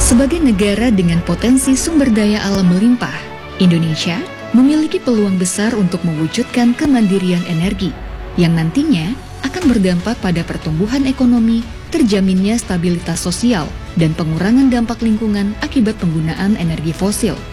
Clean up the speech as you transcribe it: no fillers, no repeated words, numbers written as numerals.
Sebagai negara dengan potensi sumber daya alam melimpah, Indonesia memiliki peluang besar untuk mewujudkan kemandirian energi yang nantinya akan berdampak pada pertumbuhan ekonomi, terjaminnya stabilitas sosial, dan pengurangan dampak lingkungan akibat penggunaan energi fosil.